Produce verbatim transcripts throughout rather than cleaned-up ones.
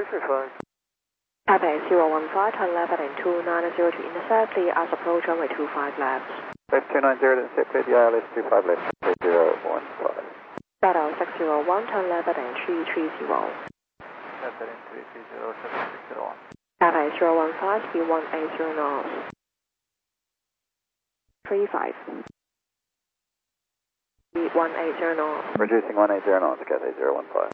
referring. Taipei zero one five, turn left and two nine zero to intercept the as approach runway two five left. West two nine zero to intercept the I L S two five left, zero one five. Shadow six zero one, turn left and three three zero. Left and three three zero, seven six zero one. Taipei zero one five, speed one eight zero knots. three five. Speed one eight zero knots. Reducing one eight zero knots, Cathay zero one five.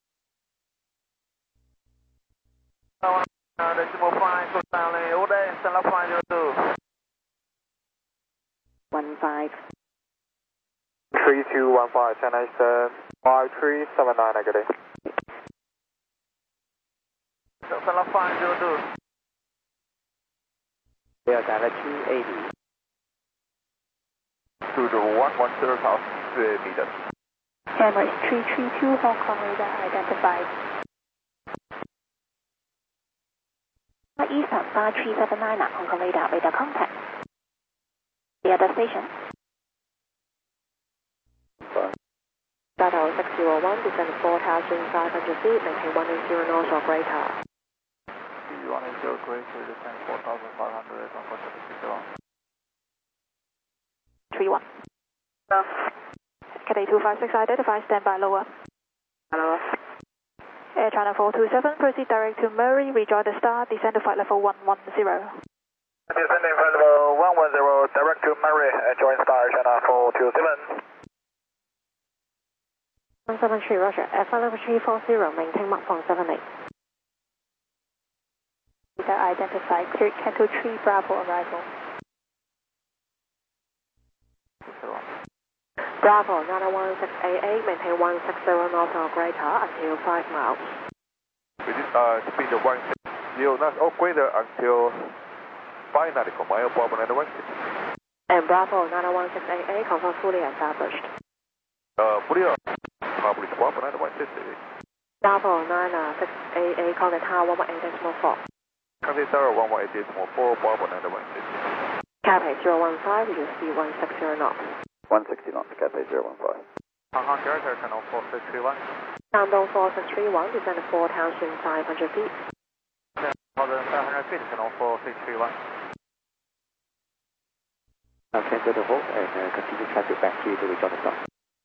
Uh, decimal flying to Stanley, all day, stand up five zero two. one five. three two one five, China Eastern, five three seven nine, negative. Stand up five zero two. Delta two eighty. To the one one zero thousand meters. Emirates three three two, Hong Kong radar identified. Eastern five three seven nine, Hong Kong radar, radar contact. The other station. Shadow six zero one, descend four thousand five hundred feet, maintain one eight zero knots or greater. one eight zero greater, descend four thousand five hundred, one four seven six zero. three one. Cathay two five six, identify, standby lower. Hello. Air China four two seven, proceed direct to Murray, rejoin the star, descend to flight level one one zero. Descending flight level one one zero, direct to Murray, and join star China four two seven. one seven three, roger. At flight level three four zero, maintain Mach one seven eight. Radar identified, cleared Canto three Bravo arrival. Bravo nine one six eight eight, maintain one six zero knots or greater until five miles. With this uh, speed of one six zero knots or greater until five nautical mile, Bravo nine one six. And Bravo nine one six eight eight, confirm fully established. Uh, fully established, Bravo nine one six eight. Bravo nine six eight eight, contact tower one one eight decimal four. Contact tower one one eight decimal four, Bravo nine one six. Cathay zero one five, reduce speed one six zero knots. one sixty knots, Cathay zero one five. Hong Kong Delta, Channel four six three one. Shandong four six three one, descend four thousand five hundred feet. four thousand five hundred feet, Channel four six three one. Now cancel the hold and uh, continue traffic back to the rejoin the star.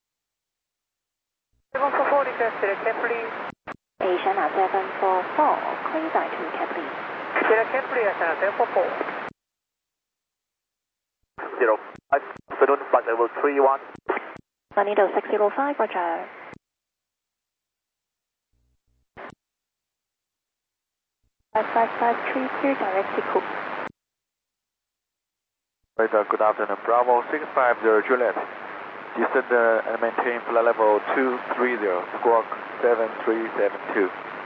seven four four, request to the Kepler. Asian seven four four, clear direct to Kepler. To the Kepler, Channel seven four four. Zero five, afternoon, flight level three one. Bonito six zero five, roger. five five five three, clear direct to Cook. Right, uh, good afternoon, Bravo six five zero Juliet. Descend uh, and maintain flight level two three zero, squawk seven three seven two.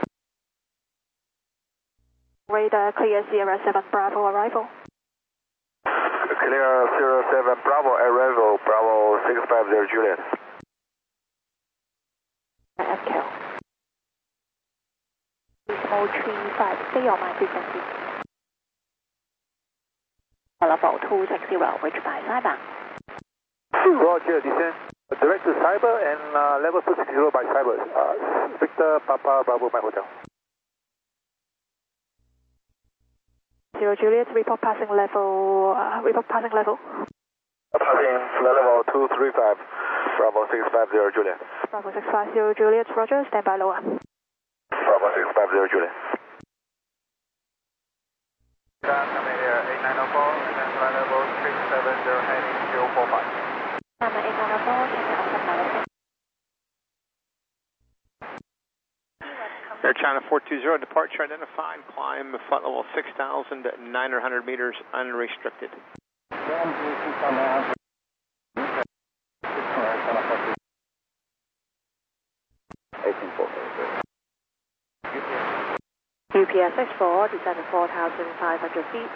Radar clear Sierra seven Bravo arrival. Clear zero seven Bravo arrival, Bravo six five zero Juliet. F K L. Decimal three five, stay on my frequency. Level two six zero, reach by Cyber. Roger, descend direct to Cyber and uh, level two six zero by Cyber. Uh, Victor Papa Bravo, my hotel. Zero Juliet, report passing level, uh, report passing level. Passing flight level two three five, Bravo six five zero Juliet. Bravo six five zero Juliet, roger, stand by lower. Bravo six five zero Juliet. Coming here, eight nine zero four, and then flight level three seven zero heading zero four five. Number eight nine zero four, can you accept my location? Air China four two zero, departure identified, climb flight level six thousand nine hundred meters unrestricted. eighteen four. U P S six four, descend four thousand five hundred feet.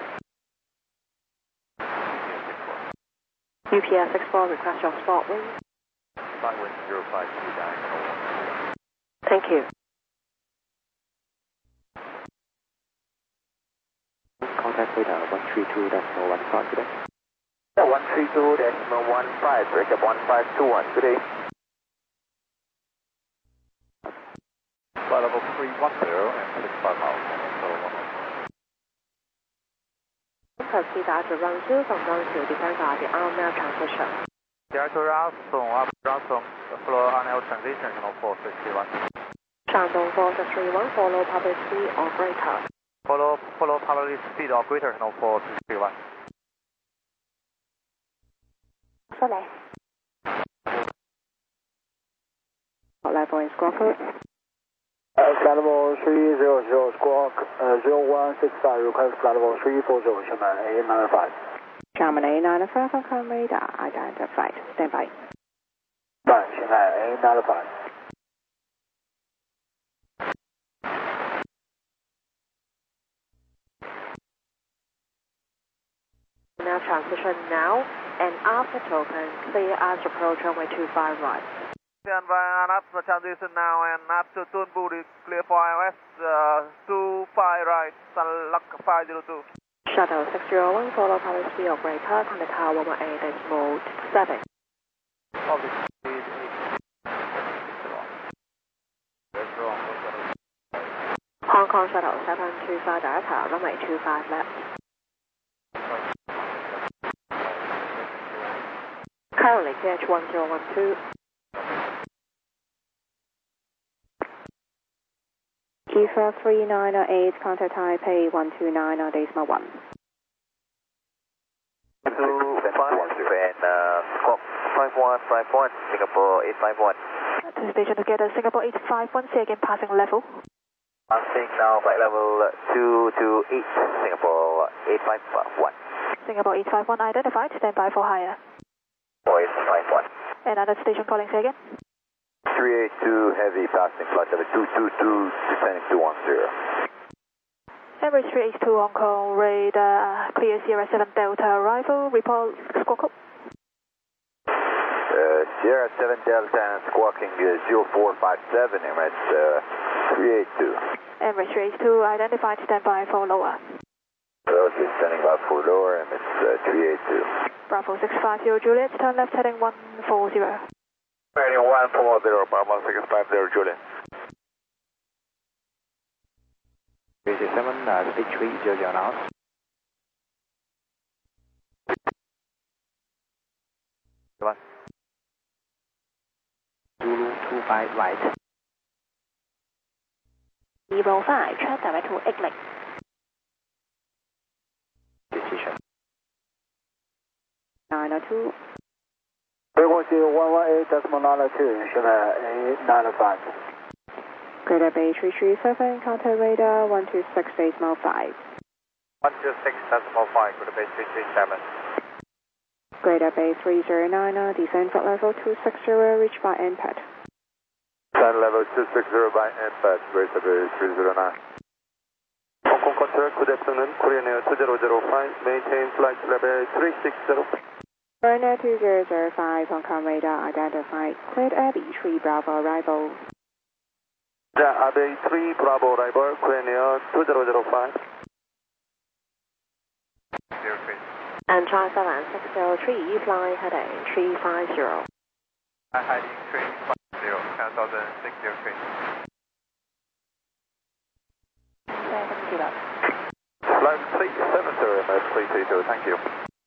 U P S six four, request your spot wind. Flight wind zero five two nine. Thank you. Contact radar one three two decimal one five today. one three two decimal one five, break up one five two one today. flight level three one zero and six five miles. So proceed to run two from run two, descend at the on-air transition. Delta Ralston, up Ralston, follow on-air transition, channel four six three one. 上东four six three one, follow public speed or greater. Follow, follow public speed or greater, channel four six three one. 出嚟。Level is Squawk code. Uh, flight level three zero zero Squawk, uh, zero one six five, request flight level three four zero, Sherman A nine five. Sherman A nine five, confirm radar identified. Stand by. Right, Sherman A nine five. Now transition now, and after token, clear as approach runway two five right. Stand by and up the transition now and up to Tunburi, clear for I O S, uh, two five right, Sunlock five zero two. Shuttle six zero one, follow public speed or greater, contact tower one one eight, is mode seven. Public speed eight. Hong Kong Shuttle seven two five Delta, runway two five left. Currently T H one zero one two. G four three nine eight, contact Taipei one two nine decimal one. two five and uh, five one five one, Singapore eight five one. To the station together, Singapore eight five one, say again, passing level. Passing now, flight level two two eight, Singapore eight five one. Singapore eight five one identified, stand by for higher. eight five one. Another station calling, say again. three eight two, heavy passing flight level two two two, descending two one zero. Emirates three eight two Hong Kong, radar, clear Sierra seven Delta arrival, report squawk up. Uh, Sierra seven Delta and squawking uh, zero four five seven, Emirates uh, three eight two. Emirates three eight two identified, stand by for lower. Hello, standing by for lower, Emirates uh, three eight two. Bravo six five zero Juliet, turn left heading one four zero. Heading one four zero, Bravo six five zero Juliet. seven, uh, speed three zero zero now. One. Zulu two five right. Zero five, track direct to Eglet. Decision. nine oh two. Frequency one one eight decimal nine two, Sherman A nine five. Greater Bay three three seven, contact radar one two six decimal five. one two six decimal five, Greater Bay three three seven. Greater Bay three zero nine, descend for level two six zero, reach by impact. Descend level two six zero by impact, Greater Bay three zero nine. Hong Kong contact, good afternoon, Korean Air two zero zero five, maintain flight level three six zero. Korean Air two zero zero five, Hong Kong radar identified, cleared Abbey three Bravo arrival. Yeah, Abbey three Bravo arrival, Korean Air two zero zero five. And China seven six zero three, flying heading three five zero. Heading three five zero, ten thousand six zero three. seven zero. Flight three seven zero, three three zero, thank you.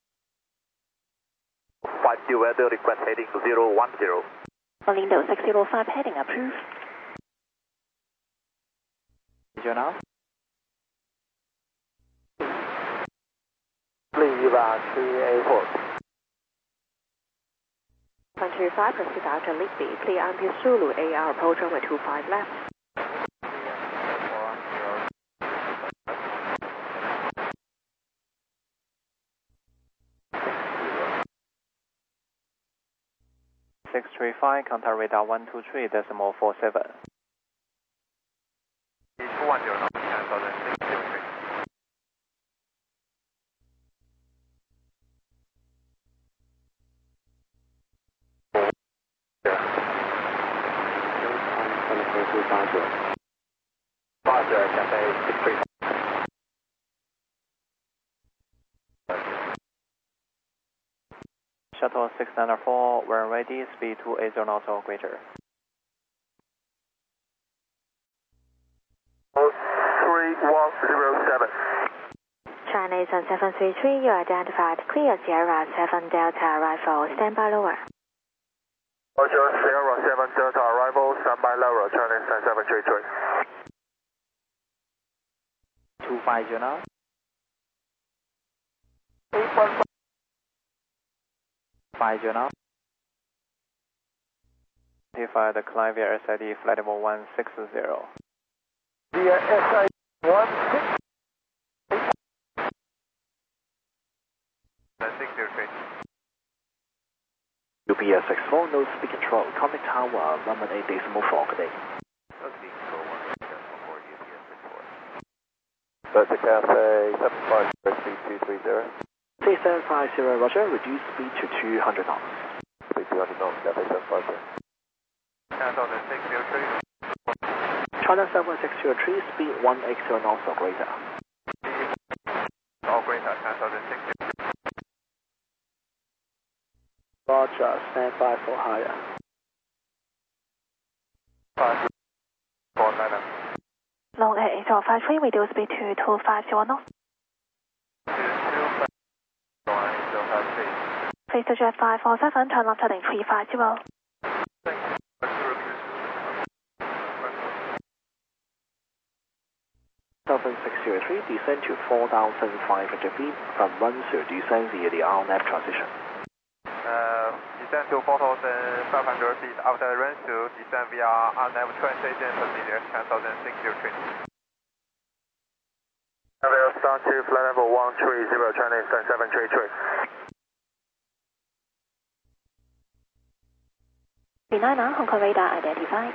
five zero weather request heading zero one zero. Orlando six zero five, heading approved. You now? Leave uh, three eight four. one two five, proceed out to Ligby, clear Ampere Zulu, A R approach runway two five left. six three five, contact radar one two three decimal four seven. two one zero, ten thousand six zero three. Roger, Cathay six three five. Shuttle six nine four, when ready, speed two eight zero knots or greater. three one zero seven. China Eastern seven three three, you identified clear Sierra seven Delta arrival, standby lower. Roger, Sierra seven Delta arrival, standby lower, China Eastern seven three three. two five zero now. five zero now. Identify the climb via S I D flight level one six zero. Via S I D one six. six zero three. U P S six four, no speed control, contact tower, runway eight decimal four, good day. Delta Cathay seven five zero, speed two three zero. Say seven five zero, roger, reduce speed to two hundred knots. Speed two hundred knots, Cathay seven five zero. China six zero three. China seven six zero three, speed one eighty knots or greater. Or greater, China six zero three. Roger, stand by for higher. five four nine. Long eight eight five three, reduce speed to two five zero knots. Please to jet five four seven, turn left heading three five zero. seven six zero three, descend to four thousand five hundred feet, from run to descend via the R N F transition. Uh, descend to four thousand five hundred feet after run to descend via R N F transition procedure, China six zero three. Level start to flight level one three zero, China Eastern seven three three. Banana, Hong Kong radar identified.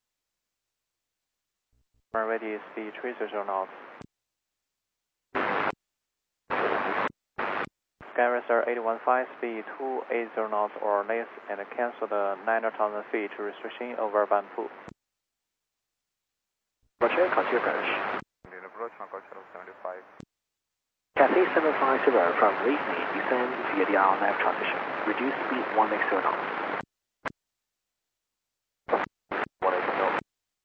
Ready, speed three zero knots. Skyrise eight one five, speed two eighty knots or less, and cancel the nine thousand feet restriction over Banpu. Roger, continue approach. Cathay seven five zero from Leafney, descend via the R N F transition. Reduce speed one eighty knots. one eighty knots.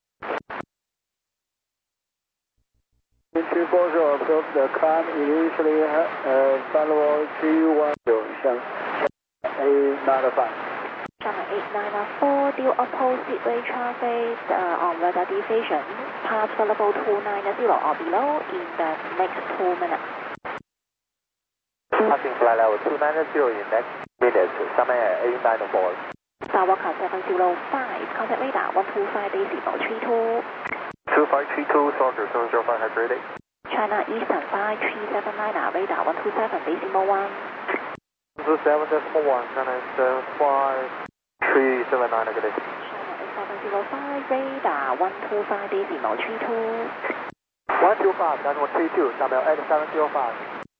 Entry four zero, approach the climb initially, uh, flight level three one zero, eight nine five. China eight nine four, due opposite way traffic uh, on radar deviation, pass flight level two nine zero or below in the next two minutes. Passing flight level two nine zero in next minutes, Summit eight nine four. Starwalker seven zero five, contact radar one two five decimal three two. two five three two, Soldier seven zero five, hybrid. China Eastern five three seven nine, radar one two seven decimal one. one two seven decimal one, China seven five three seven nine, good day. China seven zero five, radar one two five decimal three two. one two five, decimal three two, Summit eight seven zero five.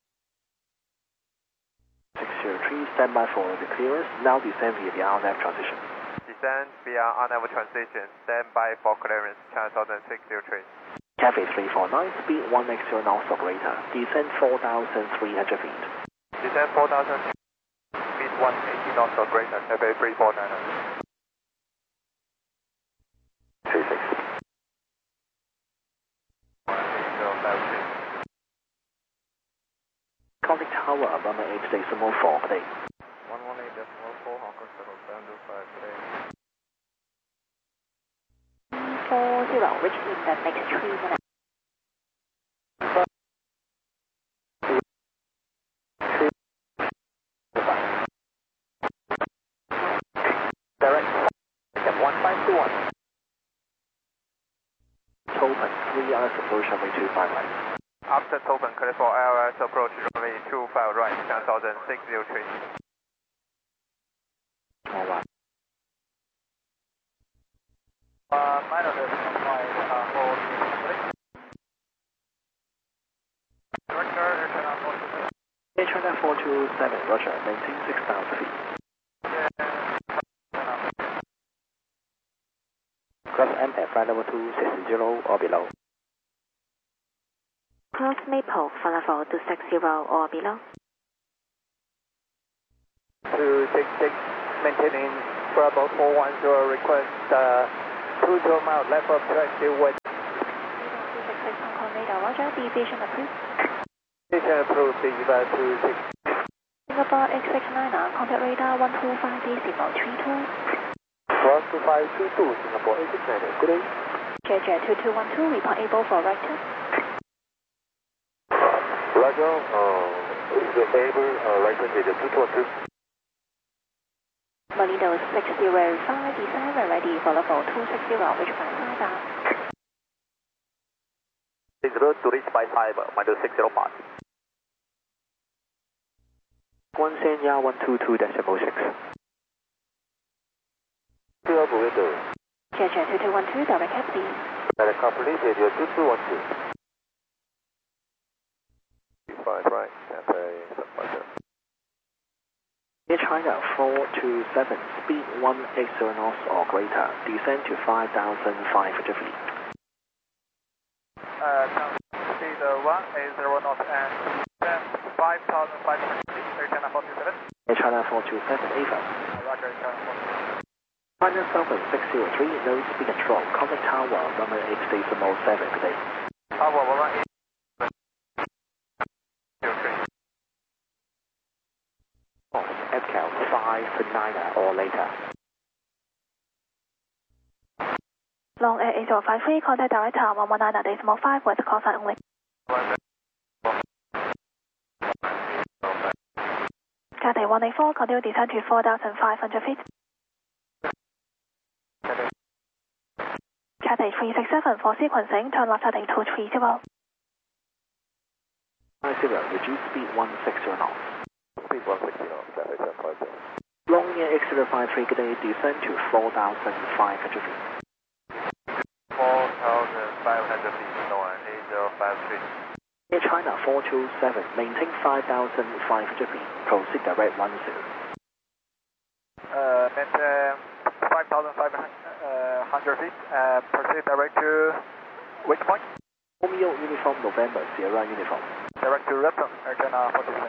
six zero three, stand by for the clearance, now descend via the R N F transition. Descend via R N F transition, stand by for clearance, China six zero three. Cathay three four nine, speed one eighty knots or greater, descend four thousand three hundred feet. Descend four thousand, speed one eighty knots or greater, Cathay three four nine. three six. Contact tower, runway eight decimal four, good day. one one eight decimal four, Hong Kong seven seven two five, today. four zero, reach in the next three minutes. Direct, one five two one. Topen, three hours approach runway two five right. After Topen, clear for L S approach runway two five right, China six zero three. All right. Uh, minor decimal five, uh, for Director, Air China four two seven. Air China four two seven, roger, maintain six thousand feet. Cross M at flight level two six zero or below. Cross Maple, flight level two six zero or below. two six six, maintaining Bravo four one zero, request uh, two zero mile left of track to west. two six six Hong Kong radar, roger, deviation approved. Deviation approved, stage five two six. Singapore X six niner, contact radar one two five decimal three two. one two five two two, Singapore X six niner, good day. Jet Jet two two one two, report able for right turn. Roger, uh, is able, uh, right turn Jet Jet two two one two. Malindo six zero five, descend and ready for level two six zero, which by five down. six zero to reach by five, minus six zero five. one Sanya one two two decimal six. Clear for window. Jet Jet two two one two, direct cap please. Direct cap please, radio two two one two. five right, Cathay Submariner. Air China four two seven, speed one eighty knots or greater, descend to five thousand five hundred feet. Uh, speed uh, one eighty knots and descend five thousand five hundred feet, Air China four two seven. Air China four two seven, A F A. Roger, Air China four two seven. China Southern six zero three, no speed control, contact tower, runway eight decimal seven, good day. Tower, runway eight. F count five niner or later. Long Air eight zero five three, contact direct tower one one nine decimal five with call sign only. Cathay one eight four, continue descend to four thousand five hundred feet. Cathay three six seven, for sequencing, turn left heading two three zero. five zero, reduce speed one sixty knots. Speed one sixty knots, Cathay seven five zero. Long Air X zero five three, good day, descend to four thousand five hundred feet. four thousand five hundred feet, North eight zero five three. Air China four two seven, maintain five thousand five hundred feet, proceed direct one zero. Uh, maintain five thousand five hundred feet, uh, proceed direct to which point? Romeo Uniform November, Sierra Uniform. Direct to Repton, Air China four two seven.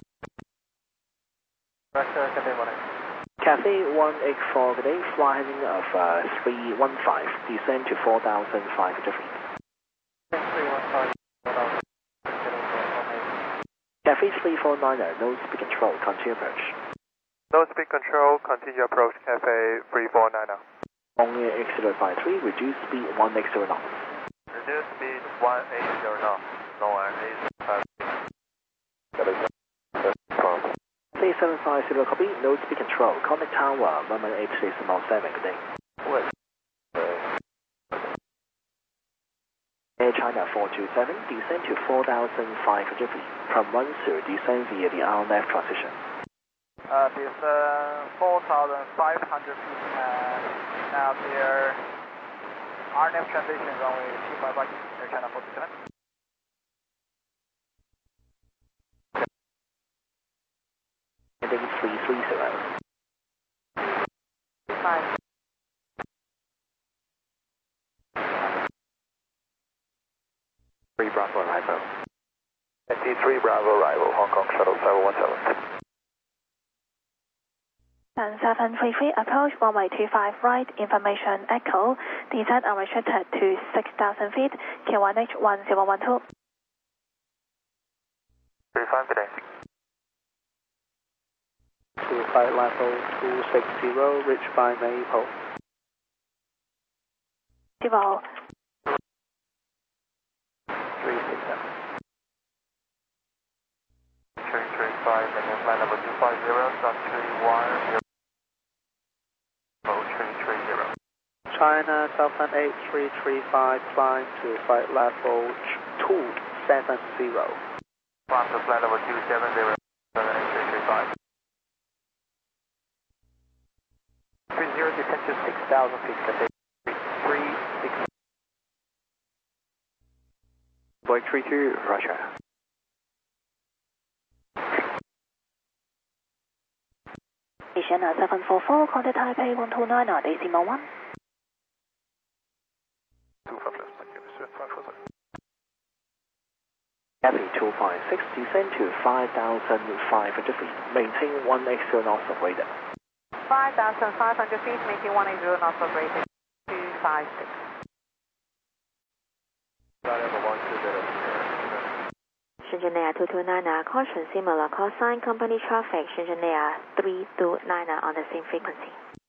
Direct to Cathay one eight. Cathay one eight four, good day, fly heading of uh, three one five, descend to four thousand five hundred feet. three one five. Cathay three four niner, no speed control, continue approach. No speed control, continue approach, Cathay three four niner. Long Air X zero five three, reduce speed one eighty knots. Reduce speed one eighty knots, North eight zero five three. Cathay seven five zero, copy, no speed control, contact tower, runway eight decimal seven, good day. What? Air China four two seven, descend to four thousand five hundred feet. From one zero, descend via the R N F transition. Uh, this uh, four thousand five hundred feet, and now near R N F transition runway two five right, Air China four two seven. Heading three three zero. Five. three Bravo arrival. N T three Bravo arrival, Hong Kong shuttle seven one seven. And seven three three, approach runway two five right, information echo, descent unrestricted to six thousand feet, Q one H one zero one two. three five, good day. two five level two six zero, reach by Maple. Zero. three six seven. three three five, maintain flight level two five zero, stop three one zero. three three zero. China Southern eight three three five, climb to flight level two seven zero. Climb to flight level two seven zero, seven eight three three five. three zero, descend to six thousand feet, Cathay three six. Boeing three two, Roger. Asiana seven four four, contact Taipei one two nine decimal one. two five left, thank you, Mister five four seven. Cathay two five six, descend to five thousand five hundred feet, maintain one eighty knots of radar. five thousand five hundred feet, maintain one eighty knots of radar. two five six. Flight level Shenzhen Air two two nine, caution similar call sign, company traffic, Shenzhen Air three two nine on the same frequency.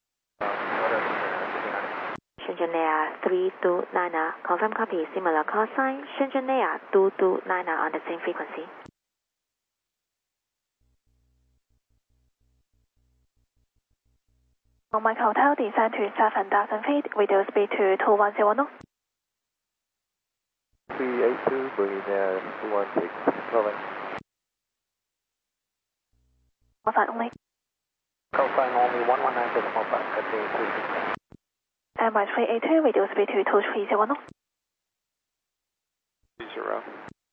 Shenzhen Air three two nine, confirm copy, similar call sign, Shenzhen Air two two nine on the same frequency. Mike Hotel, descend to seven thousand feet, reduce speed to two one zero knots. three eight two, bringing there two one six, over. Call sign only. Call sign only one one nine decimal five, continue three six. And by three eight two, reduce speed to two three zero knots. Zero.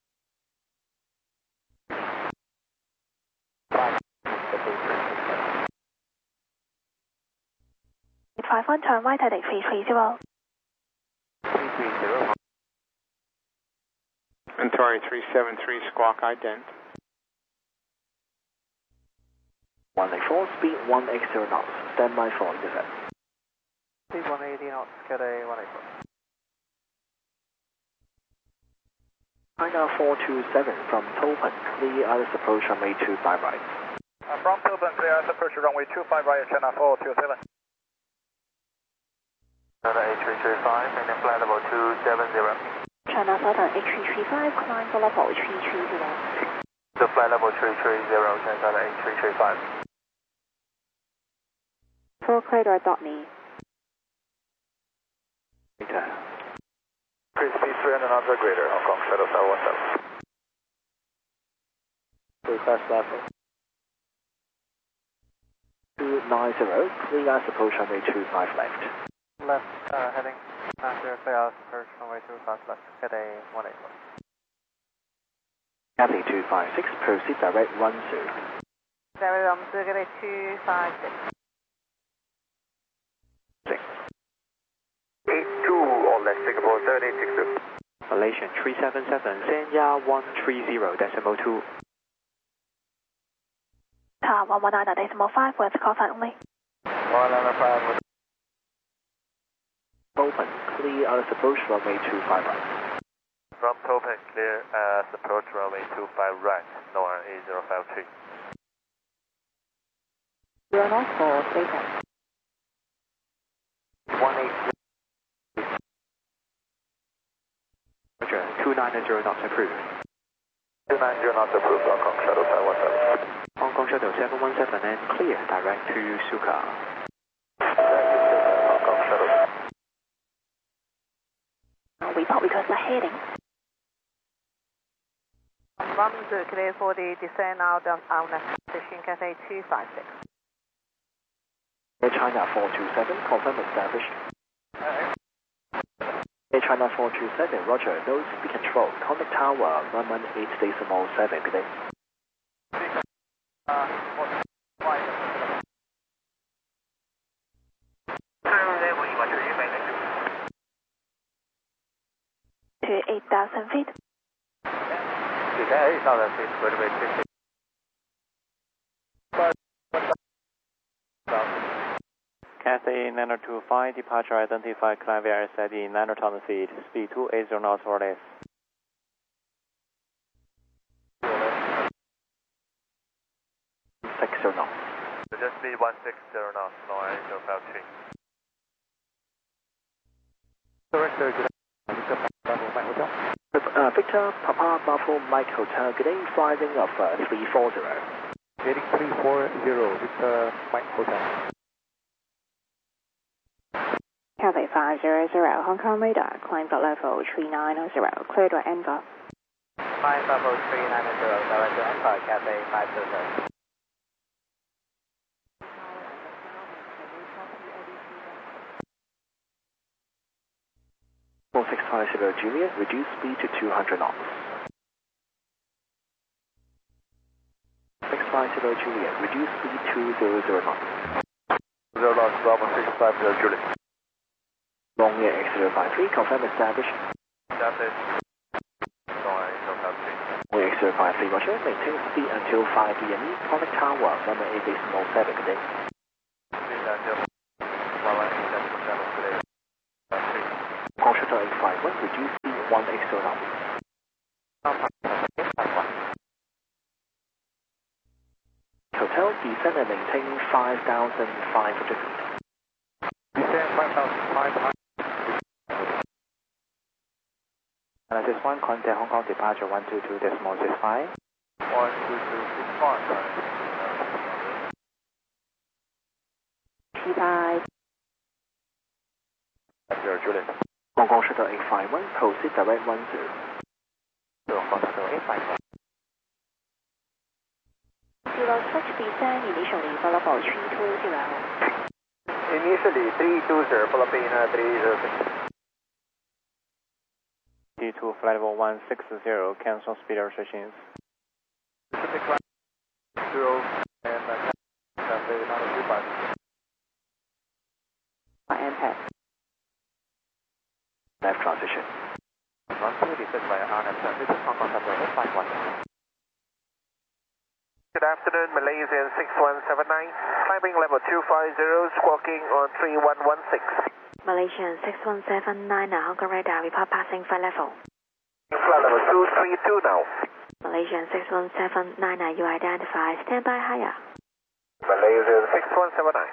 five one, turn right at three three zero. three three zero. Antori three seven three, squawk ident. one eight four, speed one eighty knots, stand by for descent. Speed one eighty knots, get a one eight four. China four two seven from Topin, clear iris approach runway two five right. Uh, from Topin, clear iris approach runway two five right, China four two seven. China eight three three five, and then flight level two seven zero. China Southern eight three three five, climb for level three three zero. The flight level three three zero, China eight three three five. Full cradle dot me. Increase speed three hundred knots or greater, Hong Kong Shuttle Tower one seven. Full fast level. two nine zero, clear iris approach runway two five left. Left uh, heading, after clear iris approach runway two five left, get a one eight four. Cathay two five six, proceed direct one zero. Direct one zero, get a two five six. six. eight two, all left Singapore seven eight six two. Malaysian three seven seven, Sanya one three zero decimal two. Tower one one nine decimal five, with call sign only. one nine five with Open, clear iris approach runway two five right. From Topin, clear as approach runway two five right, North eight zero five three. zero knots for station. one eight zero. Roger, two nine zero knots approved. two nine zero knots approved, Hong Kong Shuttle Tower one seven. Hong Kong Shuttle seven one seven and clear direct to Suka. Hong Kong Shuttle. Report because we're heading. One zero, clear for the descent out of our next position, Cathay two five six. Air China four two seven, confirm established. Air China four two seven, roger, no speed control, contact tower, one one eight decimal seven, good day. To eight thousand feet. eight thousand feet, runway six. Cathay nine two five, departure identified, climb V R S I D nine thousand feet, speed two eighty knots or less. six zero knots. Just speed one six zero knots, North eight zero five three. Director, good afternoon. Mike Hotel. Uh, Victor, Papa, Bravo, Mike Hotel, good day, flying of uh, three four zero. Heading three four zero, Victor Mike Hotel. Cathay five zero zero, Hong Kong radar, climb for level three nine zero, clear to Enver. Climb level three nine zero, direct to Enver, Cathay five zero zero. four six five zero Juliet, reduce speed to two hundred knots. six five zero Juliet, reduce speed to zero zero knots. zero knots, Bravo six five zero Juliet. Long Air X zero five three, confirm established. Established, North eight zero five three. Long Air X zero five three, roger, maintain speed until five P M E, contact tower, one one eight decimal seven, good day. Speed until one one eight decimal seven, good day. Hong Kong Shuttle eight five one, reduce speed one eighty knots. descend and maintain five thousand five hundred feet. Descend five thousand five hundred. Analysis one, contact Hong Kong departure one two two decimal six five. one two two six five. T five. Zero Juliet. Hong Kong Shuttle eight five one, proceed direct one zero. Hong Kong Shuttle eight five one. Zero six descend initially follow for three two zero. Initially three two zero, Philippine three zero six. D two flight level one six zero, cancel speed restrictions. Pacific line zero and uh, Cathay nine two five. Impact. Left transition. One two descend by R N F, this is Hong Kong Shuttle eight five one. Good afternoon, Malaysian six one seven nine, climbing level two five zero, squawking on three one one six. Malaysian six one seven nine, Hong Kong radar, report passing flight level. Flight level two three two now. Malaysian six one seven nine, you identify, stand by higher. Malaysian six one seven nine.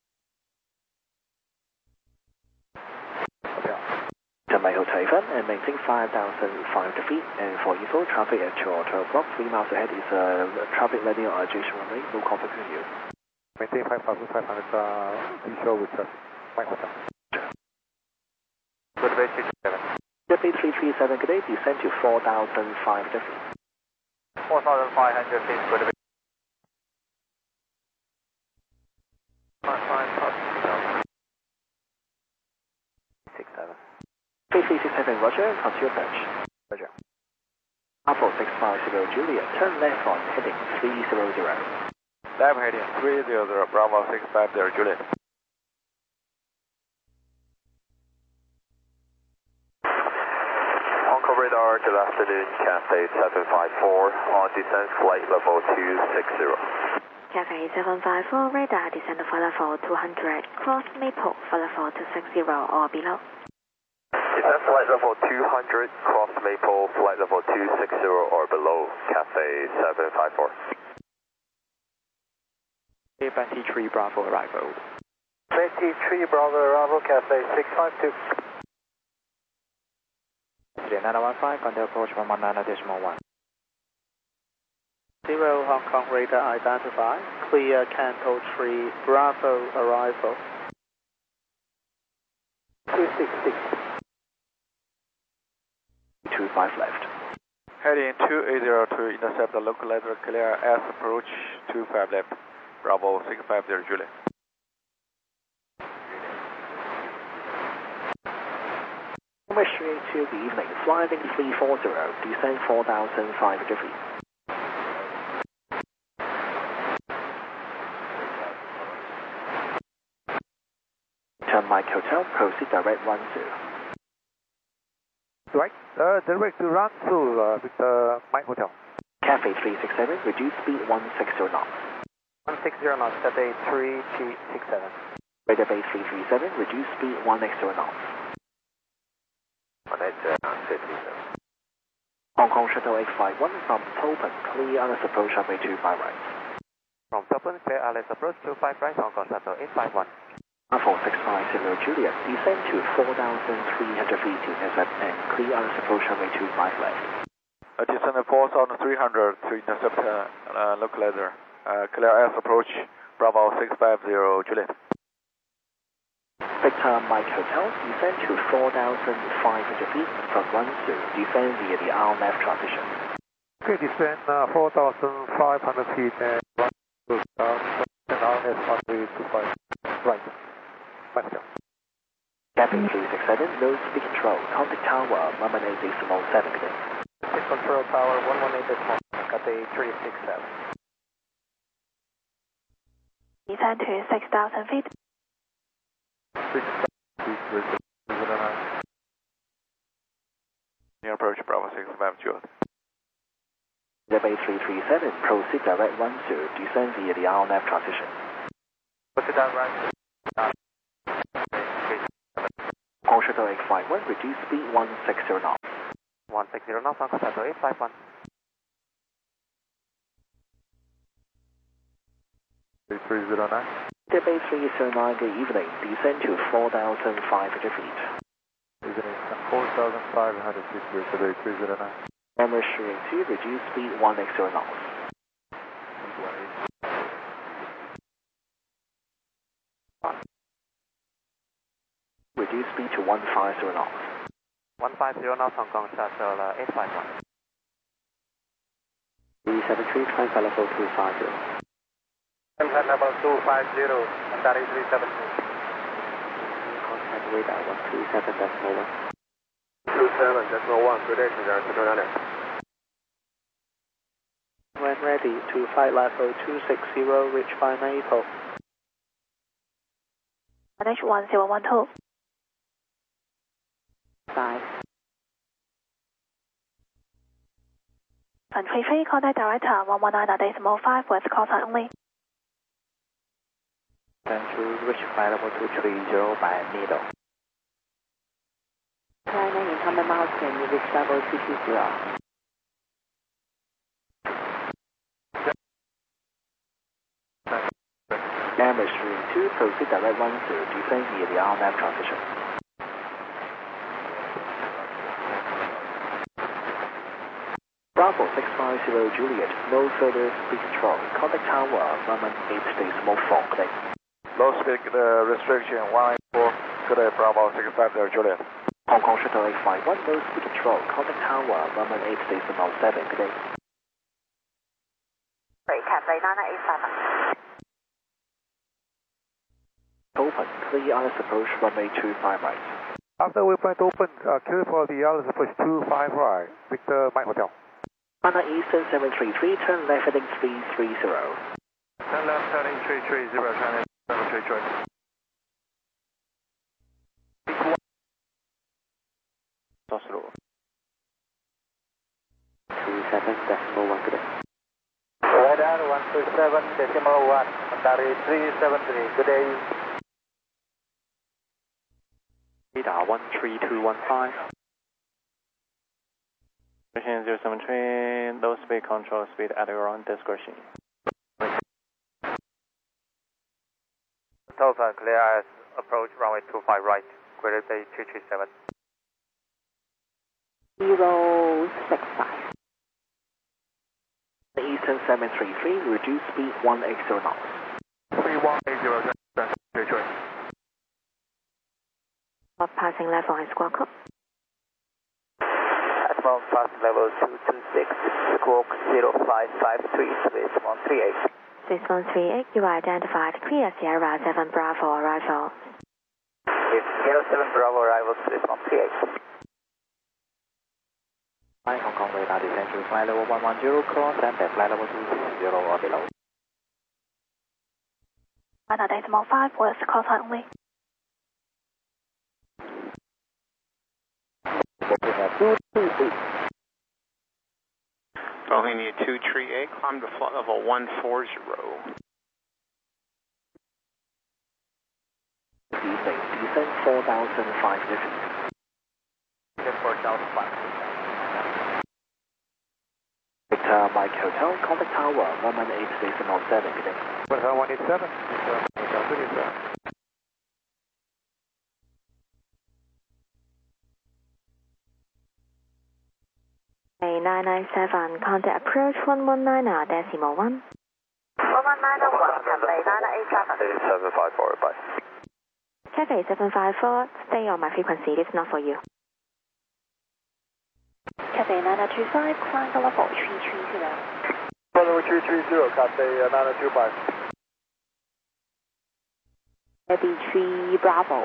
Turn Hotel Haven and maintain five thousand five hundred feet. And for info, traffic at your twelve o'clock, three miles ahead is uh, traffic landing on adjacent runway, no conflict with you. Maintain five thousand five hundred, uh, be sure with traffic. Mike Hotel. Good day, three seven. Jet B three three seven, good day, descend to four thousand five hundred feet. four thousand five hundred feet, good day. six seven. three three six seven, Roger, continue approach. Roger. Apple six five zero, Juliet, turn left on heading three zero zero. Left heading three zero zero, Bravo six five zero, Juliet. Hong Kong radar, good afternoon, Cathay seven five four, on descent flight level two six zero. Cathay seven five four, radar, descend flight level two hundred, cross Maple, flight level two six zero or below. Descent flight level two hundred, cross Maple, flight level two six zero or below, Cathay seven five four. twenty-three Bravo arrival. twenty-three Bravo arrival, Cathay six five two. nine one five, contact approach one one nine decimal one. Zero Hong Kong radar identified, clear Canto three, Bravo arrival. two six six. two five left. Heading two eight zero to intercept the localizer, clear S approach two five left, Bravo six five zero, Juliet. Western to the evening, flying three four zero, descend four thousand five hundred feet. Turn Mike Hotel, proceed direct one zero. Right, uh, direct to run through uh, with uh, Mike Hotel. Cathay three six seven, reduce speed one six zero knots. one six zero knots, Cathay three six seven. Radar Bay three three seven, reduce speed one eight zero knots. one eight zero knots, fifty-seven. Hong Kong Shuttle eight five one from Topin, clear on this approach runway two five right. From Topin, clear Alice approach two five right, Hong Kong Shuttle eight five one. Apple six five zero, Juliet, descend to four thousand three hundred feet to intercept and clear on this approach runway two five left. Uh, descend four thousand three hundred to intercept uh, uh, localizer, uh, clear S approach, Bravo six five zero, Juliet. Victor Mike Hotel, descend to four thousand five hundred feet from one zero, descend via the R left transition. Okay, descend uh, four thousand five hundred feet and run to uh, and R S one three two five right. Mike Hotel. Cathay three six seven, no speed control, contact tower one one eight decimal seven. Speed control tower one one eight decimal, Cathay three six seven. Descend to six thousand feet. Near approach, Bravo six five, Juliet. Bay three three seven, proceed direct one zero, descend via the R left transition. Proceed down right. Hong Shuttle eight five one, reduce speed one six zero knots. one six zero knots, Hong Kong Shuttle eight five one. three zero nine. Bay three zero nine, good evening. Descend to four thousand five hundred feet. Evening, four thousand five hundred feet, Bay three zero nine. Camera shooting two, reduce speed one x zero knots. Reduce speed to one five zero knots. one five zero knots, Hong Kong, shuttle uh, eight five one. three seven three, transfer level two five zero. Transfer level two five zero, Qatari three seven three. Contact radar one two seven decimal one. two seven decimal one, good day, Central Central When ready to flight level two six zero, reach five nine eight. Manage one zero one two. Five. And three three, contact director one one nine decimal five with call sign only. Then to reach flight level two three zero by middle. China incoming miles can you reach level two two zero. Camera three two, proceed direct one zero, descend via the R N A V transition. Bravo six five zero Juliet, no further speed control. Contact tower, runway eight decimal four, click. Low speed uh, restriction one eight four, good day, Bravo six five zero Juliet. Hong Kong Shuttle eight five one, no speed control. Contact tower, runway eight decimal seven, click. Great, Cathay nine eight seven. Open, clear Alice approach, runway two five right. After waypoint open, uh, clear for the Alice approach two five right, Victor Mike Hotel. China Eastern seven three three, turn left heading three three zero. Turn left heading three three zero, China seven three three. two seven decimal one, good day. Radar one two seven decimal one, Qatari three seven three, good day. Radar one three two one five. Station zero seven three, low speed control speed at your own discretion. Tulsa, clear as approach runway two five right, Greater Bay three three seven. zero six five. Eastern seven three three, reduce speed one x zero knots. three one eight zero, three three. Passing level and squawk up. Atmos passing level two two six, squawk zero five five three, space one three eight. six one three eight, you are identified. Clear Sierra seven Bravo arrival. It's Sierra seven Bravo arrival, space one three eight. Hi, Hong Kong radar descend to flight level one one zero, cross and at flight level two zero or below. China decimal five with call sign only. Bohemia two three eight, climb to flight level one four zero. Descend, descend four thousand five hundred feet. four thousand five hundred. Victor Mike Hotel, contact tower, one one eight decimal seven, good day. one eight seven, sir. nine nine seven, contact approach one one nine decimal one. one one nine one, Cathay nine eight seven. seven five four, bye. Cathay seven five four, stay on my frequency, it's not for you. Cathay nine two five, climb the level three three zero. Level three three zero, Cathay nine two five. Heavy three Bravo.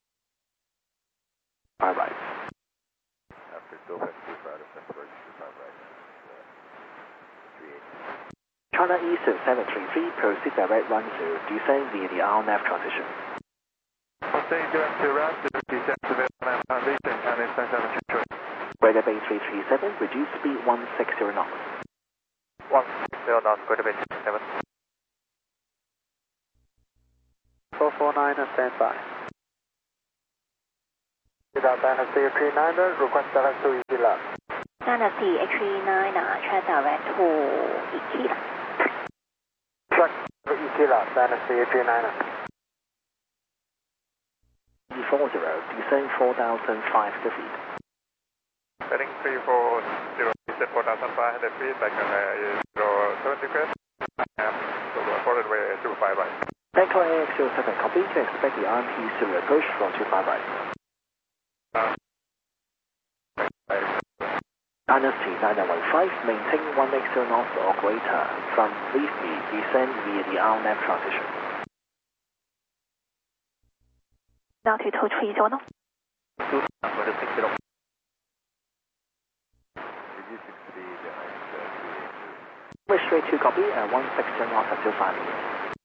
All right. After Doha two five, separation two five right. three eight. China Eastern seven three three, proceed direct one zero, descend via the R N A V transition. Stay direct to right, descend to the foundation, and it's seven three three. Greater Bay three three seven, reduce speed one six zero knots. one six zero knots, Greater Bay three seven. four four nine, stand by. Dynasty three nine, request direct to Ikila. Dynasty three nine, track direct to Ikila. Track to Ikila. Kilo, Dynasty three niner. four zero, descend four thousand five hundred feet. Heading three four zero, descend four thousand five hundred feet, back on uh, zero seven request. Um, so forward way two five right. Echo A X zero seven, copy to expect the R M P to approach from two five right. Uh, Dynasty nine one five, maintain one X zero knots or greater. From leave me, descend via the R N A V transition. Now to two three zero knots. two six zero. Wish straight to copy and one six zero knots until five minutes.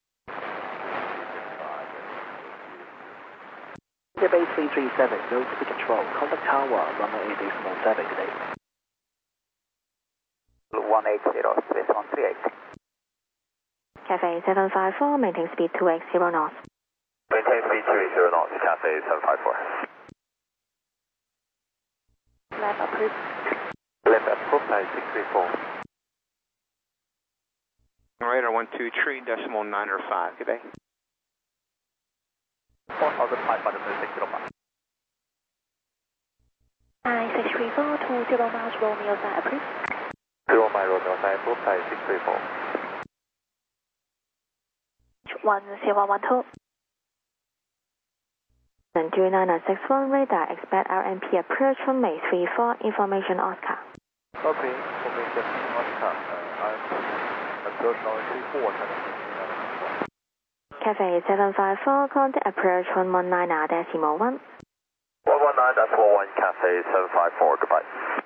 Base three three seven, no speed control. Contact tower, runway eight decimal seven, good day. one eight zero, space one three eight. Cafe seven five four, maintain speed two X zero knots. Maintain speed two X zero knots, Cafe seven five four. Left approved. Left approved, six three four. Radar one two three decimal nine or five, good day. four thousand five hundred six zero five. I six three four, two zero miles, Romeo side approved. Zero mile Romeo side approved, six three four. one zero one two. And three niner six one radar, expect R M P approach from May three four, information Oscar. Copy, information Oscar. Uh, I'm approach on three four. Cafe seven five four, contact approach one one nine decimal one. one one nine decimal one, Cafe seven five four, goodbye.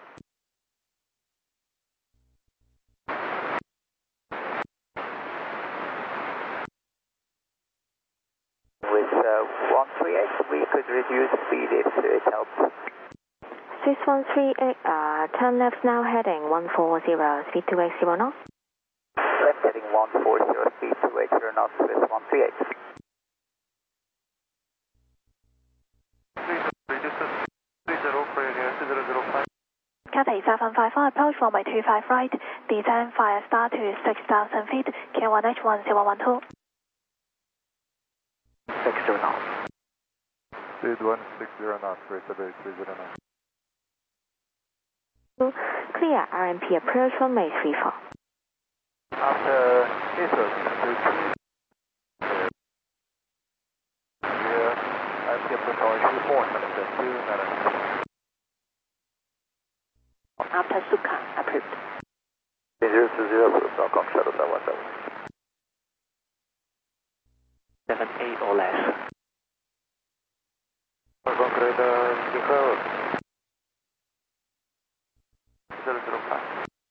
With uh, one three eight, we could reduce speed if it helps. six one three eight, uh, turn left now heading one four zero, speed two X zero knots. Left heading one four zero, speed two X zero knots with one three eight. Cathay seven five four, approach runway two five right, descend fire star to six thousand feet, K one H one zero one two. six zero knots. Speed one six zero knots, racer base three zero knots. Clear R M P approach from May three four. After insert, to here, I M P approach on three four, two After Suka approved. zero two zero, approved, Falcon Shuttle seven one seven. seven eight or less. Falcon radar, control. zero zero five.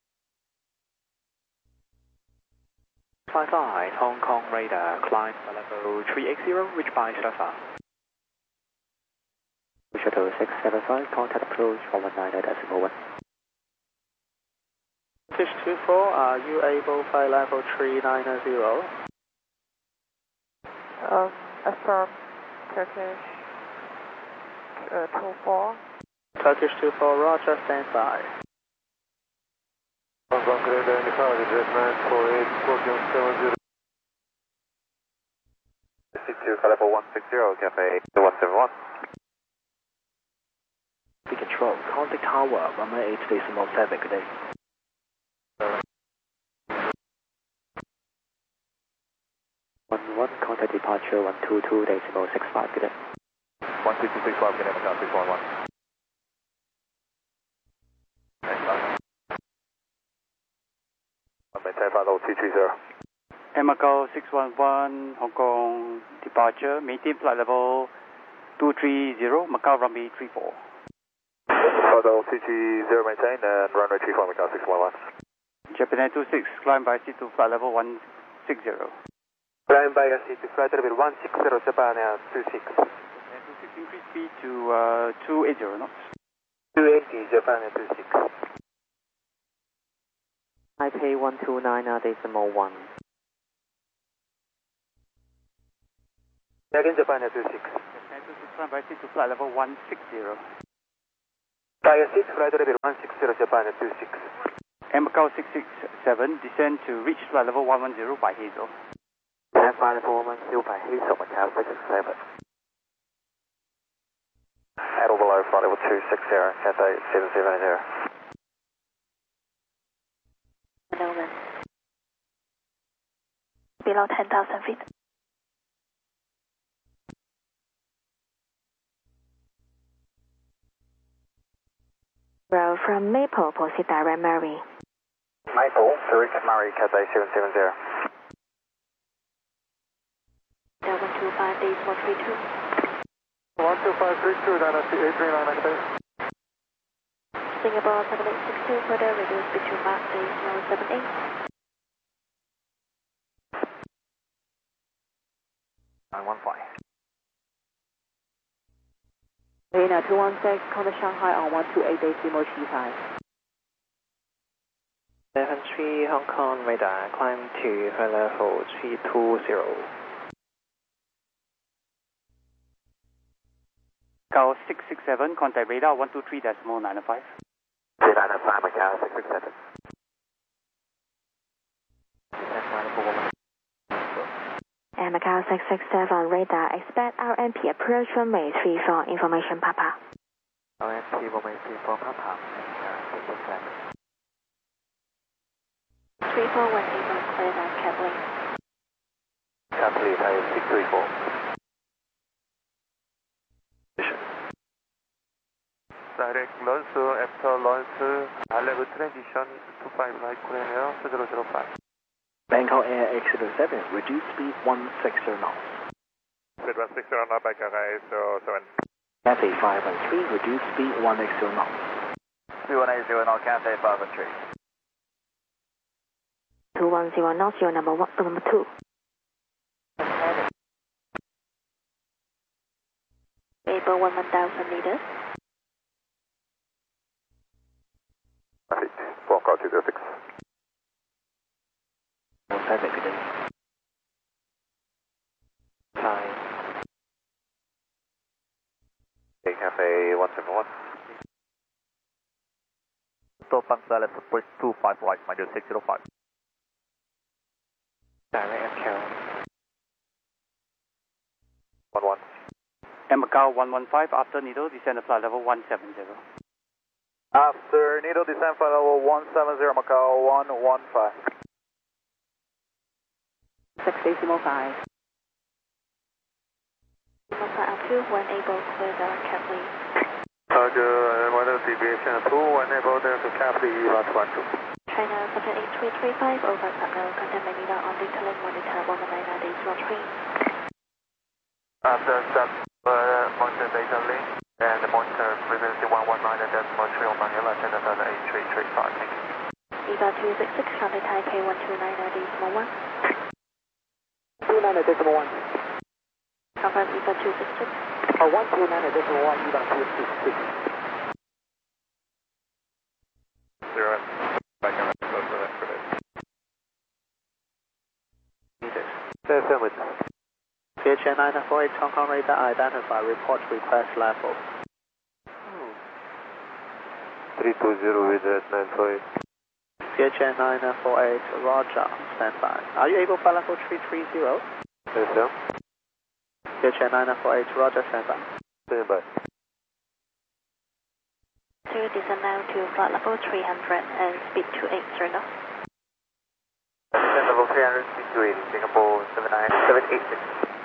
Five five, Hong Kong radar, climb level three eighty, reach by Surfer. Shuttle six seven five, contact approach one one nine decimal one. Fish two four, are you able by level three nine zero? Um, affirm, Turkish uh, two four. Turkish two four, roger, stand by. Hong Kong radar, Nicola, jet nine four eight, Scorpion seven zero. C two, level one six zero, Cafe one seven one. Be control, contact tower, runway eight decimal seven, good day. one one, contact departure one two two decimal six five, good day. one two two six five, get Macau six one one. Maintain flight level two three zero. Macau six one one, Hong Kong departure, maintain flight level two three zero, Macau runway three four. Flight level two three zero maintained and runway three four, Macau six one one. Japan two six, climb by C two flight level one six zero. Climb by C two flight level one six zero, Japan two six. And two six, increase speed to uh, two eighty knots. two eighty, Japan two six. Taipei one two nine decimal one. Again, Japan two six. Japan two six, climb by C two flight level one six zero. By C two flight level one six zero, Japan two six. Macau six six seven, descend to reach flight level one one zero by Hazel. Uh, And flight level one zero five, Hazel, Macau six six seven. At or below flight level two six zero, Cathay seven seven zero. Nolan. Below ten thousand feet. Row from Maple, proceed direct Murray. Maple, Zurich, Murray, Cathay seven seven zero. one two five days one three two. one two five three two, Dana eight three nine, Cathay. Singapore seven eight six two, further reduce speed to Mark days zero seven eight. nine one five. Dana two one six, contact Shanghai on one two eight days Limo Chi five. seven three Hong Kong radar, climb to flight level three two zero. Macau six six seven, contact radar one two three decimal nine five. three nine five, Macau six six seven. And Macau six six seven radar, expect R M P approach runway three four, information Papa. R M P runway three four, Papa, six six seven. three four one able clear that Kathleen. Kathleen, I six three four. Direct launch after launch, high level transition two five right, Korean Air two zero zero five. Bangkok Air X zero seven, reduce speed one sixty knots. Speed one sixty knots, Bangkok Air zero seven. Cathay five one three, reduce speed one eighty knots. two one eight zero knots, Cathay five one three. two one zero knots, your number one, number two. Able one thousand meters. four call two zero six. seven, good day. Time. Cathay one seven one. Stop on flight level two five right, minus six zero five. Direct M Q. one one. And Macau one one five, after needle, descend to flight level one seven zero. After needle descent flight level one seven zero, Macau one one five. six decimal five. Alpha Alpha one able clear the Kathleen. Roger, weather deviation two, one able there to Kathleen last one two. China seven eight three three five, over Signal, contact Manila on detailing monitor one nine nine days one three. After stop, uh, monitor data link and monitor frequency one one nine and decimal three on Manila, China seven eight three three five, thank you. Eva two six six, contact Taipei one two nine nine decimal one. two nine decimal one. Confirm Eva two six six. Oh, one two nine decimal one, Eva two six six. Zero. Back on that, close for that for this. Affirmative. C H N nine four eight Hong Kong radar, identify, report request level. three two zero with that nine four eight. C H N nine four eight, Roger, stand by. Are you able for level three three zero? Yes, sir. C H N nine four eight, Roger, stand by. Stand by. To descend now to flight level three hundred and speed two eighty knots. Descent level three hundred, speed two eighty, Singapore seven nine seven eight six.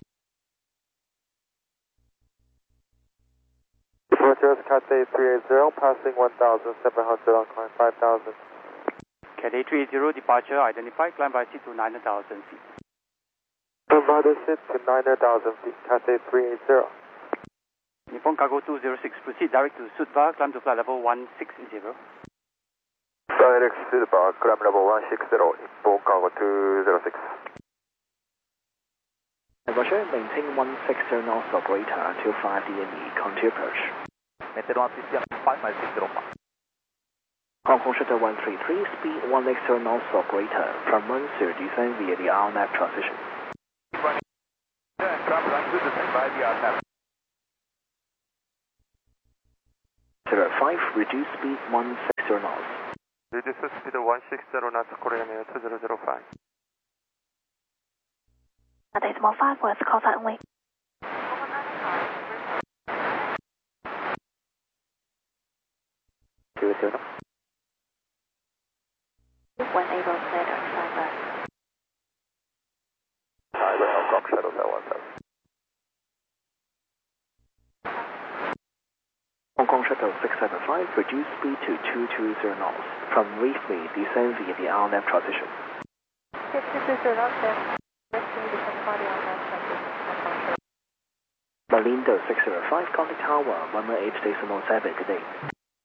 Departure Cathay three eighty, passing one thousand seven hundred on climb five thousand. Cathay three eighty, departure identified, climb by seat to nine thousand feet. Provider seat to nine thousand feet, Cathay three eighty. Nippon Cargo two zero six, proceed direct to Sudva, climb to flight level one six zero. Direct Sudva, climb level one six zero, Nippon Cargo two zero six. Roger, maintain one six zero knots operator until five D M E, contour approach. Maintain one six zero five, minus six zero five. Hong Kong Shuttle one three three, speed one eighty knots operator, from one zero descend via the R N A V transition. zero five, reduce speed one six zero knots. Reduce speed one six zero knots, Korean Air two zero zero five. Decimal five was call sign only. Two zero. When able, later, cyber. Cyber, Hong Kong Shuttle seven one seven. Hong Kong Shuttle six seven five, reduce speed to two two zero knots. From Reefley, descend via the R N A V transition. Malindo six zero five, contact tower one one eight decimal seven, good day.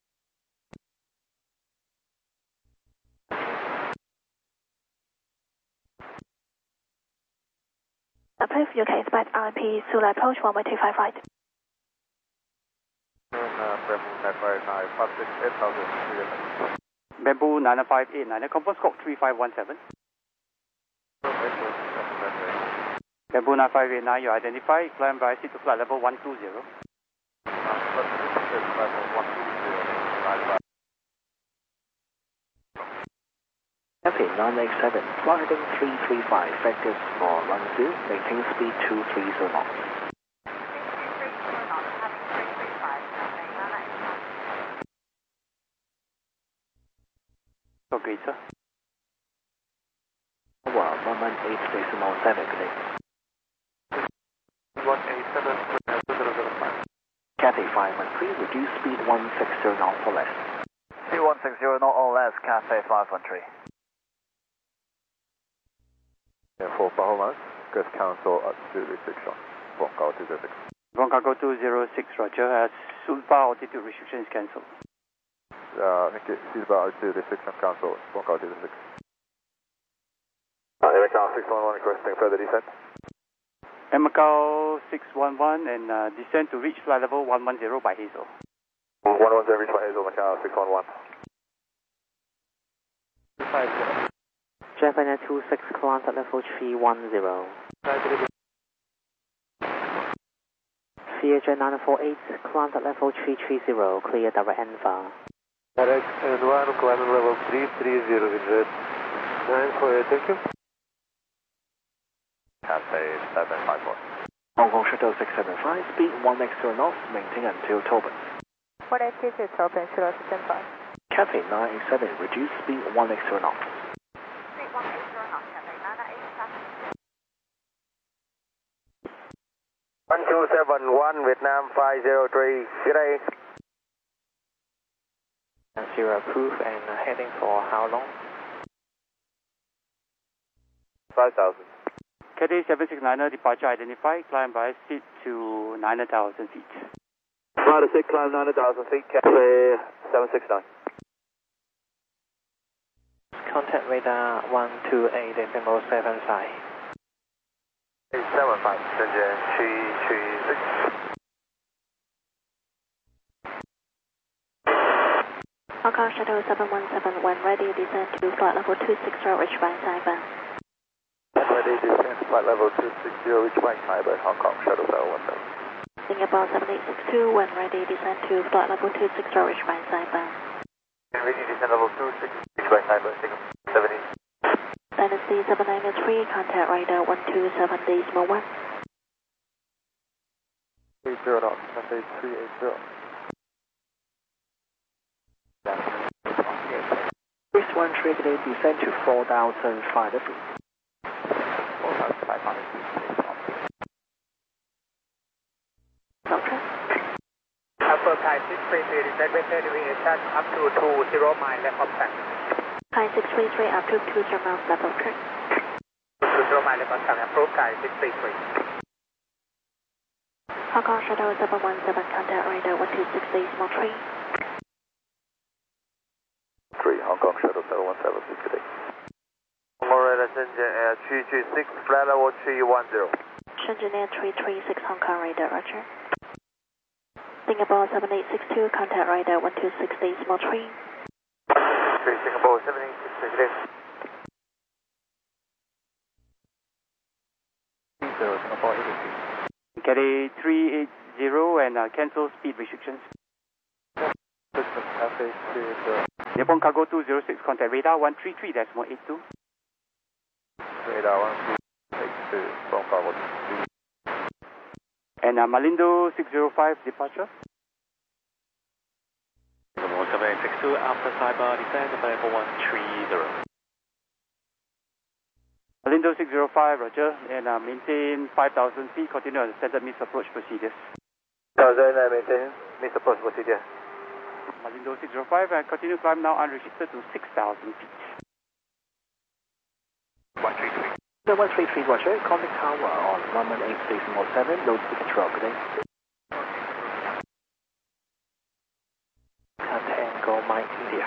Approve, you can expect R M P Sula approach one one two five right. Bamboo nine five eight nine, conference scope three five one seven. Bamboo nine five eight nine, you identify, climb by seat to flight level one two zero. Cathay nine eight seven, fly heading three three five, vectors for one two, maintain speed two three zero knots. Okay, sir. Tower one one eight decimal seven, good day. one eight seven, zero zero five. Cathay five one three, reduce speed one six zero knots or less. C one six zero knot or less, Cathay five one three. And for Bahamas, Gulf Council at two zero six, Bronco two zero six. Bronco two zero six, roger. As Sulpa altitude restriction is cancelled. Uh, thank you. Sulpa two zero six, Council, Bronco two zero six. Uh, Macau six one one requesting further descent. Macau six one one and uh, descend to reach flight level one one zero by Hazel. one one zero reach by Hazel, Macau six one one. Japan two six, climb at level three one zero. C H N nine four eight, climb at level three three zero, clear direct and far. Direct and one, climb level three three zero, visit nine four eight, thank you. Cathay seven five four. Hong Kong Shuttle six seven five, speed one extra knots, maintain until Tobin. What I did is open, Shuttle stand by. Cathay nine eight seven, reduce speed one extra knots. one two seven one, Vietnam five zero three, good day. Zero approved and uh, heading for how long? five thousand. Cathay seven six nine, departure identified, climb by seat to nine thousand feet. Flight to six, climb nine thousand feet, Cathay seven six nine. Contact radar one two eight decimal seven five. eight seven five, Shenzhen three three six. Hong Kong Shuttle seven one seven, when ready, descend to flight level two six zero, reach by Cyber. When ready, descend flight level two six zero, reach by Cyber, Hong Kong Shuttle seven one seven. Singapore seven eight six two, when ready, descend to flight level two six zero, reach by Cyber. When ready, descend level two six, reach by Cyber, Singapore seven eight. Dynasty seven nine three, contact radar one two seven decimal one. three zero knots, Cathay three eight zero. First one trigger descend to four thousand five hundred feet. four thousand five hundred feet. Okay. Upper Thai six three three, descend vector deviation up to two zero mile left of track. Thai six three three, up to two zero miles left of track. two zero mile left of track, approach Thai six three three. Hong Kong Shuttle seven one seven, contact radar one two six decimal three. three, Hong Kong Shuttle seven one seven, good day. Hong Kong Radar Shenzhen Air three three six, flight level three one zero. Shenzhen Air three three six, Hong Kong radar, roger. Singapore seven eight six two, contact radar one two six decimal three. three, Singapore seven eight six two, good day. zero, Singapore eight eight six. Cathay three eight zero and uh, cancel speed restrictions. System Cathay three eight zero. Nippon Cargo two zero six, contact radar one three three decimal eight two. Radar one three eight. from Bravo. And uh, Malindo six zero five departure. seven eight six two, after sidebar descend, level one three zero. Malindo six zero five, roger, and uh, maintain five thousand feet, continue on the standard miss approach procedures. Thousand, uh, maintain miss approach procedure. Malindo six zero five, and continue climb now unrestricted to six thousand feet. one three three. The one three three, roger, contact tower on one one eight decimal seven, load speed control, good day. Tango Mike India.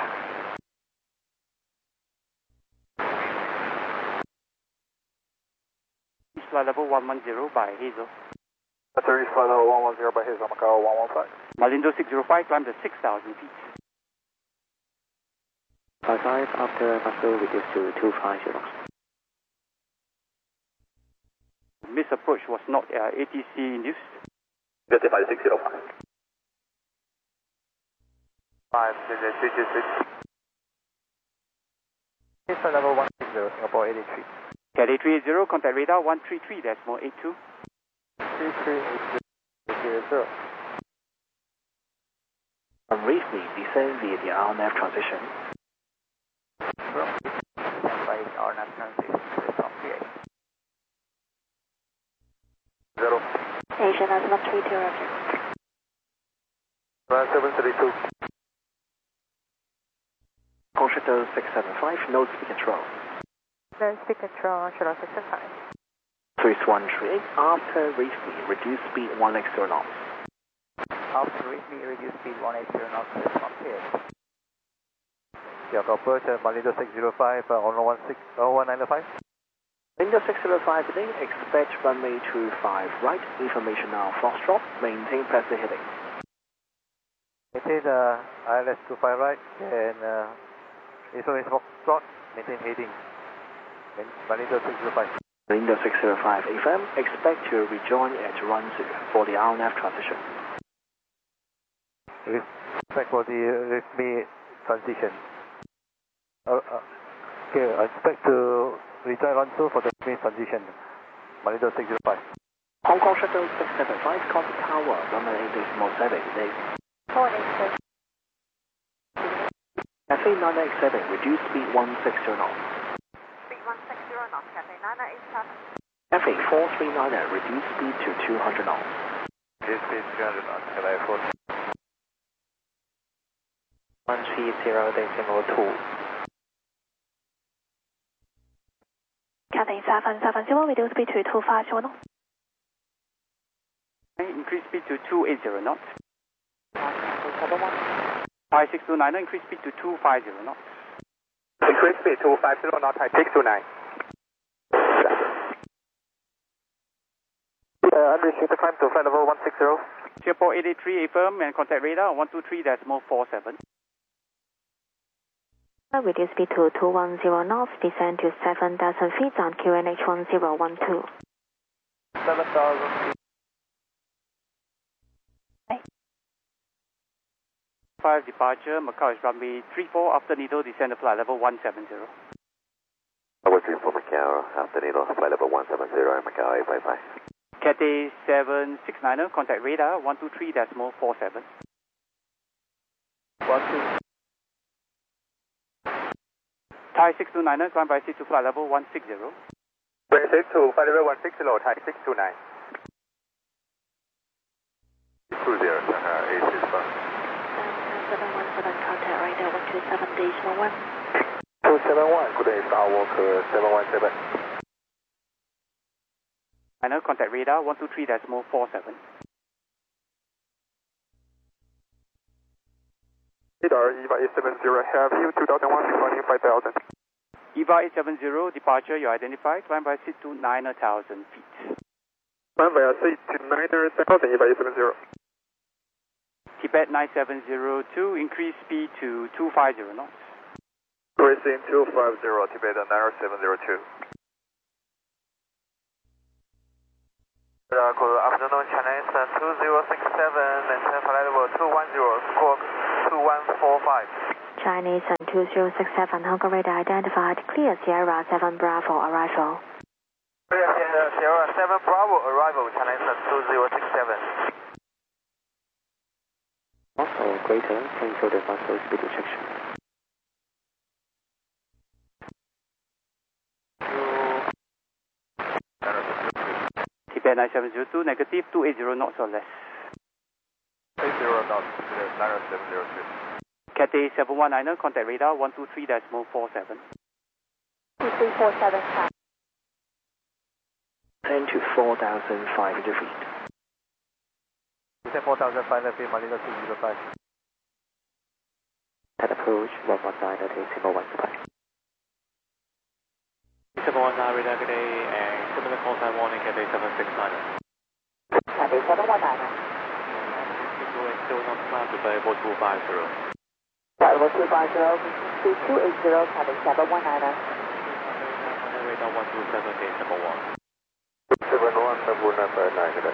Flight level one one zero by Hazel. Battery flight level one one zero by Hazel, Macau one one five. Malindo six zero five, climb to six thousand feet. five five, after muscle reduced to two five zero. Miss approach was not uh, A T C induced. Verify six zero five. five, six zero six. Flight level one six zero, Singapore eight eight three. Cat eight three eight zero, contact radar one three three, decimal eight two. three three eight zero. From Reefly, descend via the R N F transition. By R N F transition, from three eight. Zero. Asia nine seven three two, roger. One seven three two. Concerto six seven five, node speed control. Node speed control, Concerto six seven five. three one three eight, after Reefly, reduce speed one x zero knots. After Reefly, reduce speed one eight zero knots, from three eight. Yeah, approach uh, Malindo six zero five uh, on one six, oh one nine five. Malindo six zero five today, expect runway two five right, information now, frost drop, maintain pressure heading. Maintain uh, I L S two five right, and uh, information slot, maintain heading. Malindo six zero five. Malindo six zero five, A F M, expect to rejoin at run two for the R N F transition. Respect for the Reefly transition. Uh, uh, okay, I expect to rejoin run two for the Reefly transition. Malindo six zero five. Hong Kong Shuttle six seven five, contact tower, one one eight decimal seven, today. four eight six. F A nine eight seven, reduce speed one six zero knots. Speed one six zero knots, Cathay nine eight seven. F A four three nine, reduce speed to two hundred knots. Reduce speed two hundred knots, Cathay four. one three zero decimal two. Cathay seven seven zero, reduce speed to two five zero knots. Increase speed to two eight zero knots. five six two nine, increase speed to two five zero knots. Increase speed two five zero knots, high six two nine. Uh, unrestricted climb to flight level one six zero. Singapore eight eight three, affirm, and contact radar one two three decimal four seven. Reduce speed to two one zero knots, descend to seven thousand feet on Q N H one zero one two. seven thousand feet. five departure, Macau is runway three four, after needle, descend to flight level one seven zero. Runway three four Macau, after needle, flight level one seven zero, and Macau eight five five. Cathay seven six niner, contact radar one two three decimal four seven. one two. Thai six two niner, climb by seat to flight level one six zero. Bring to flight level one six zero, Thai six two nine. two zero, Shanghai eight six five. seven one seven, contact radar one two seven decimal one. two seven one, good day, Skywalker seven one seven. Niner, contact radar one two three decimal four seven. Radar, EVA eight seven zero, have you two thousand one, departing five thousand. EVA eight seven zero, departure, you identify, climb by seat to nine thousand feet. Climb by seat to nine thousand, EVA eight seven zero. Tibet nine seven zero two, increase speed to two five zero knots. Cruising two five zero, Tibet nine seven zero two. Uh, good afternoon, Chinese two zero six seven, maintain flight level two one zero, squawk two one four five. Chinese and two zero six seven, Hong Kong radar identified, clear Sierra seven Bravo arrival. Clear Sierra Sierra seven Bravo, arrival, China Eastern two zero six seven. Also greater, cancel the fastest speed rejection. Tibet nine seven zero two, negative two eighty knots or less. eight zero knots, nine seven zero two. Cathay seven one niner, contact radar one two three decimal four seven. two three four seven. ten to four thousand five hundred feet. Descend four thousand five hundred feet, Manila two zero five. At approach one one nine at decimal one five. seven one nine radar, good day, and similar call sign warning, Cathay seven six nine. Cathay seven one nine. Going still not cloud to variable two five zero. Variable two five zero, two two eight zero, Cathay seven one nine. Radar one two seven, decimal one. seven one double number nine, good day.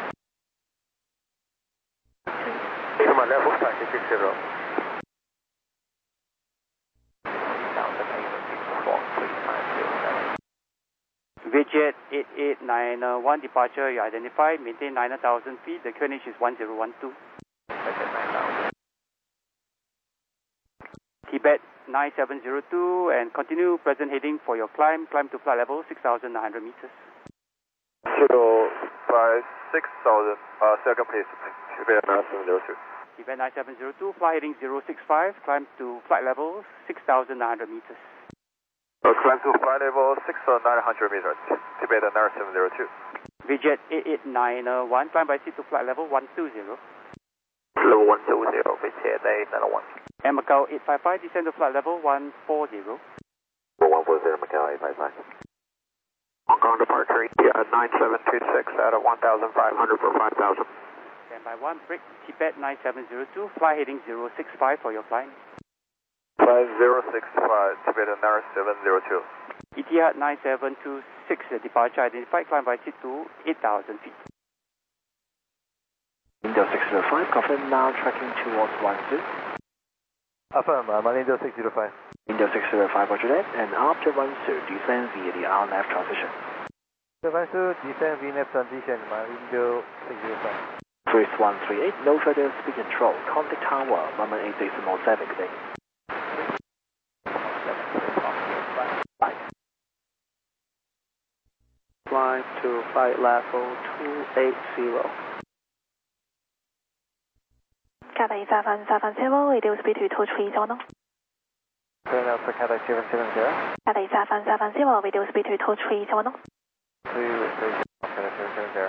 Lima level five six zero. Vietjet eight eight nine one, departure, you identified, maintain nine thousand feet, the Q N H is one zero one two. Tibet nine seven zero two, and continue present heading for your climb, climb to flight level six thousand nine hundred meters. Zero five six thousand, uh, second please, Tibet nine seven zero two. Tibet nine seven zero two, fly heading zero six five, climb to flight level six thousand nine hundred meters. Uh, climb to flight level six thousand nine hundred meters, Tibet nine seven zero two. Vietjet eight eight nine one, climb by seat to flight level one two zero. Level one two zero, Vietjet eight nine one. And Macau eight five five, descend to flight level one four zero. one four zero, Macau eight five five. Hong Kong departure, uh, nine seven two six out of one thousand five hundred for five thousand. Stand by one, break, Tibet nine seven zero two, fly heading zero six five for your climb. five zero six five, Tibet nine seven zero two. Etihad nine seven two six, departure identified, climb by seat to eight thousand feet. Window six zero five, confirm now tracking towards one two. Affirm, uh, Malindo six zero five. Window six zero five, roger that, and after one two, descend via the R N F transition. one two, descend V N F transition, Malindo six zero five. Chris one three eight, no further speed control, contact tower one one eight decimal seven, good day. Climb to flight level two eight zero. Cathay seven seven zero, radio speed to two three zero. Turn out for Cathay seven seven zero. Cathay seven seven zero, radio speed to two three zero. three three zero, Cathay seven seven zero.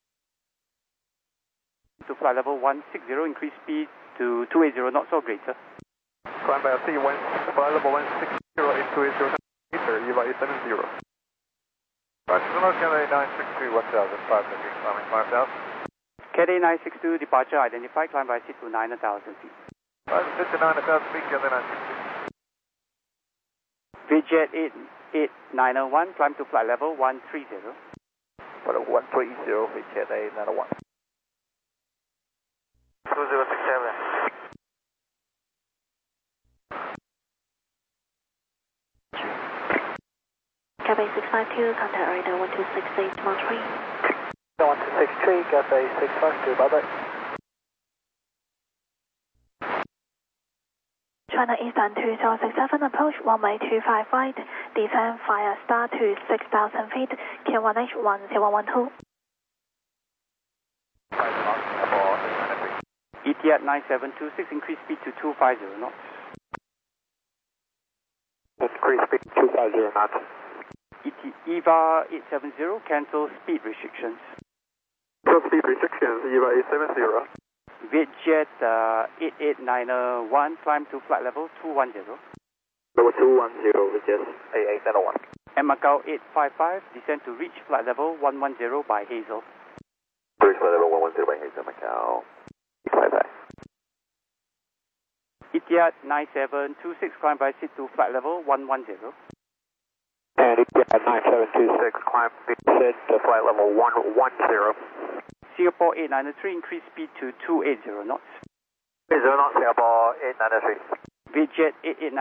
To flight level one six zero, increase speed to two eighty knots or greater. Climb by C one, flight level one six zero eight two eight zero meter, E Y eight seven zero. Barcelona Cathay nine six two, one thousand five hundred, climbing five thousand. Cathay nine six two, departure identified, climb by seat to nine thousand feet. five fifty-nine thousand feet, Cathay nine six two. Vietjet eight eight nine one, climb to flight level one three zero. For the one three zero, Vietjet eight nine one. two zero six seven. Cathay six five two, contact radar one two six eight one three. one two six three, Cathay six five two, bye bye. China Eastern two zero six seven, approach runway two five right, descend via star to six thousand feet, Q one H one zero one two. Etihad nine seven two six, increase speed to two five zero knots. Increase speed two five zero knots. E V A eight seven zero, cancel speed restrictions. Cancel speed restrictions, E V A eight seven zero. Vietjet uh, eight eight nine one, climb to flight level two one zero. Level two one zero, Vietjet eight eight nine one. And Macau eight five five, descend to reach flight level one one zero by Hazel. Reach flight level one one zero by Hazel, Macau eight five five. Etihad nine seven two six, climb by seat to flight level one one zero. And Etihad nine seven two six, climb descend to flight level one one zero. Singapore eight nine three, increase speed to two eighty knots. eight zero knots, Singapore eight nine three. Vietjet eight eight nine